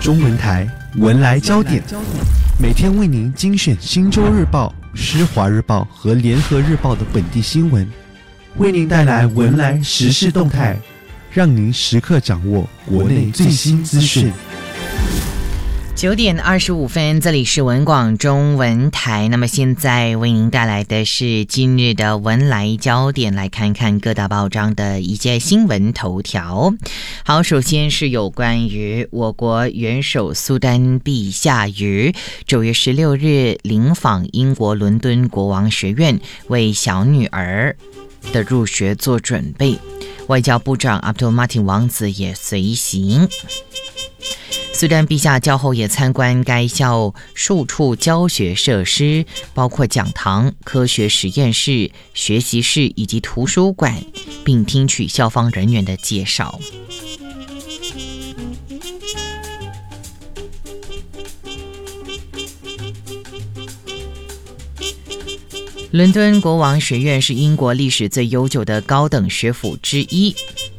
中文台文来焦点，每天为您精选新洲日报、施华日报和联合日报的本地新闻，为您带来文来时事动态，让您时刻掌握国内最新资讯。 9点25分，这里是文广中文台。那么现在为您带来的是今日的文来焦点，来看看各大报章的一些新闻头条。好，首先是有关于我国元首苏丹陛下于9月16日临访英国伦敦国王学院，为小女儿的入学做准备。外交部长阿卜杜马丁王子也随行。苏丹陛下较后也参观该校数处教学设施，包括讲堂、科学实验室、学习室以及图书馆，并听取校方人员的介绍。伦敦国王学院是英国历史最悠久的高等学府之一，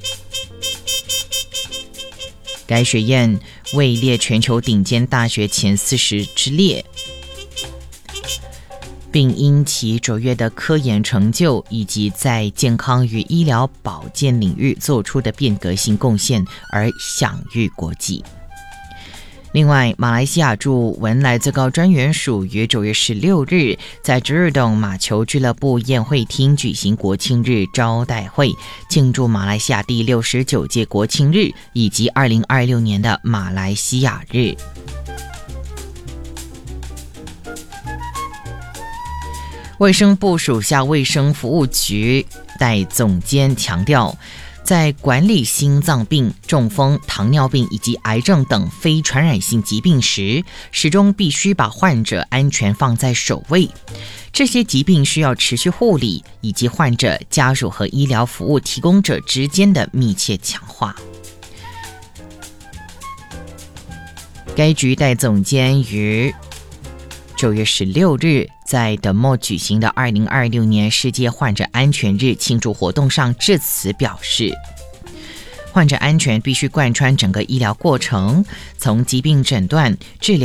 该学院位列全球顶尖大学前40之列，并因其卓越的科研成就以及在健康与医疗保健领域做出的变革性贡献而享誉国际。另外，马来西亚驻文莱最高专员署于9月16日在侄尔洞马球俱乐部宴会厅举行国庆日招待会，庆祝马来西亚第69届国庆日以及2026年的马来西亚日。卫生部属下卫生服务局代总监强调，在管理心脏病、中风、糖尿病以及癌症等非传染性疾病时，始终必须把患者安全放在首位。这些疾病需要持续护理，以及患者家属和医疗服务提供者之间的密切强化。该局代总监于9月16日在德莫举行的2026年世界患者安全日庆祝活动上致辞表示，患者安全必须贯穿整个医疗过程，从疾病诊断、治疗